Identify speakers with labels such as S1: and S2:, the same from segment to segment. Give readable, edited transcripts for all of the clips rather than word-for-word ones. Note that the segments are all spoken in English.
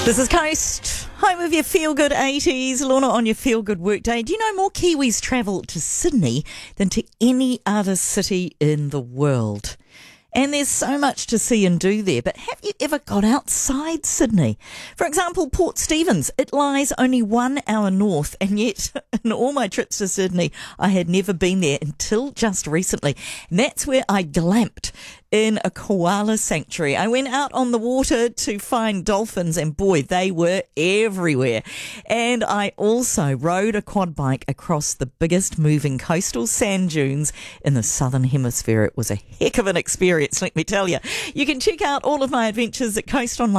S1: This is Coast, home of your feel-good 80s. Lorna on your feel-good workday. Do you know more Kiwis travel to Sydney than to any other city in the world? And there's so much to see and do there, but have you ever got outside Sydney? For example, Port Stephens. It lies only 1 hour north, and yet in all my trips to Sydney, I had never been there until just recently. And that's where I glamped in a koala sanctuary. I went out on the water to find dolphins, and boy, they were everywhere. And I also rode a quad bike across the biggest moving coastal sand dunes in the southern hemisphere. It was a heck of an experience, let me tell you. You can check out all of my adventures at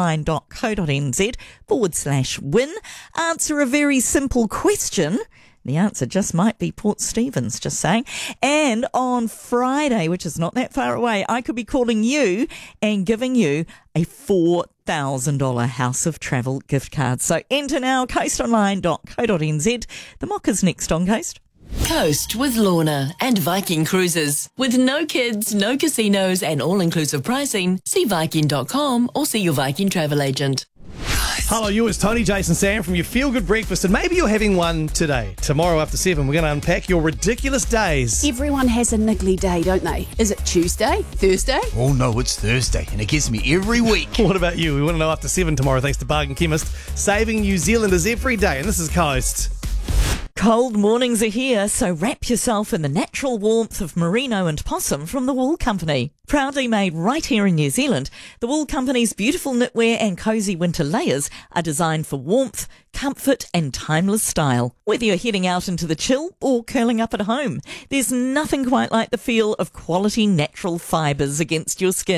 S1: coastonline.co.nz/win. Answer a very simple question. The answer just might be Port Stephens, just saying. And on Friday, which is not that far away, I could be calling you and giving you a $4,000 House of Travel gift card. So enter now, coastonline.co.nz. The mock is next on Coast.
S2: Coast with Lorna and Viking Cruises. With no kids, no casinos and all-inclusive pricing, see Viking.com or see your Viking travel agent.
S3: Hello, you. It's Tony, Jason, Sam from your Feel Good Breakfast, and maybe you're having one today. Tomorrow after 7, we're going to unpack your ridiculous days.
S4: Everyone has a niggly day, don't they? Is it Tuesday? Thursday?
S5: Oh no, it's Thursday, and it gets me every week.
S3: What about you? We want to know after 7 tomorrow, thanks to Bargain Chemist, saving New Zealanders every day, and this is Coast.
S1: Cold mornings are here, so wrap yourself in the natural warmth of merino and possum from the Wool Company. Proudly made right here in New Zealand, the Wool Company's beautiful knitwear and cosy winter layers are designed for warmth, comfort and timeless style. Whether you're heading out into the chill or curling up at home, there's nothing quite like the feel of quality natural fibres against your skin.